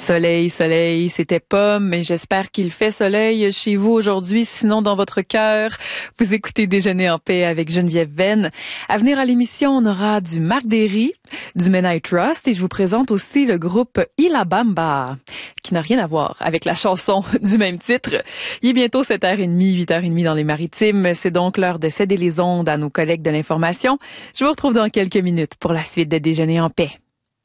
Soleil, soleil, c'était pas, mais j'espère qu'il fait soleil chez vous aujourd'hui, sinon dans votre cœur. Vous écoutez Déjeuner en paix avec Geneviève Venn. À venir à l'émission, on aura du Marc Derry, du Men I Trust, et je vous présente aussi le groupe Ila Bamba, qui n'a rien à voir avec la chanson du même titre. Il est bientôt 7h30, 8h30 dans les Maritimes. C'est donc l'heure de céder les ondes à nos collègues de l'information. Je vous retrouve dans quelques minutes pour la suite de Déjeuner en paix.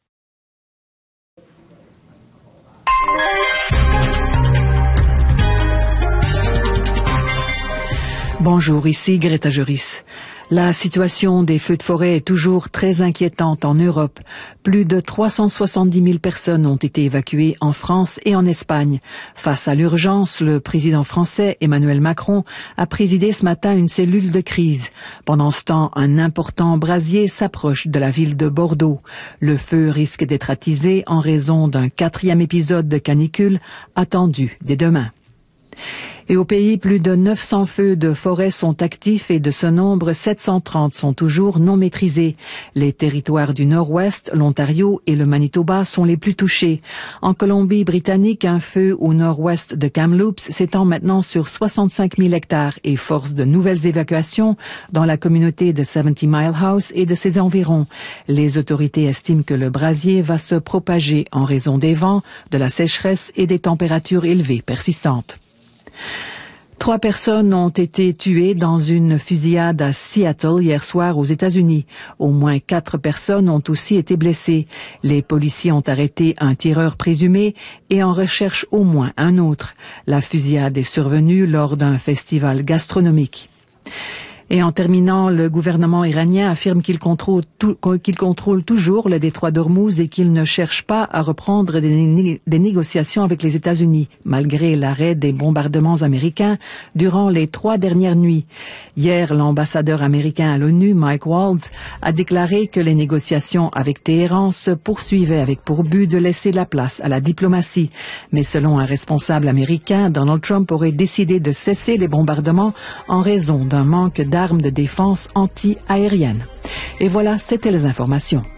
Bonjour, ici Greta Joris. La situation des feux de forêt est toujours très inquiétante en Europe. Plus de 370 000 personnes ont été évacuées en France et en Espagne. Face à l'urgence, le président français Emmanuel Macron a présidé ce matin une cellule de crise. Pendant ce temps, un important brasier s'approche de la ville de Bordeaux. Le feu risque d'être attisé en raison d'un 4e épisode de canicule attendu dès demain. Et au pays, plus de 900 feux de forêt sont actifs et de ce nombre, 730 sont toujours non maîtrisés. Les territoires du Nord-Ouest, l'Ontario et le Manitoba sont les plus touchés. En Colombie-Britannique, un feu au nord-ouest de Kamloops s'étend maintenant sur 65 000 hectares et force de nouvelles évacuations dans la communauté de 70 Mile House et de ses environs. Les autorités estiment que le brasier va se propager en raison des vents, de la sécheresse et des températures élevées persistantes. 3 personnes ont été tuées dans une fusillade à Seattle hier soir aux États-Unis. Au moins 4 personnes ont aussi été blessées. Les policiers ont arrêté un tireur présumé et en recherchent au moins un autre. La fusillade est survenue lors d'un festival gastronomique. Et en terminant, le gouvernement iranien affirme qu'il contrôle toujours le détroit d'Ormuz et qu'il ne cherche pas à reprendre des négociations avec les États-Unis, malgré l'arrêt des bombardements américains durant les 3 dernières nuits. Hier, l'ambassadeur américain à l'ONU, Mike Waltz, a déclaré que les négociations avec Téhéran se poursuivaient avec pour but de laisser la place à la diplomatie. Mais selon un responsable américain, Donald Trump aurait décidé de cesser les bombardements en raison d'un manque d'armes de défense anti-aérienne. Et voilà, c'était les informations.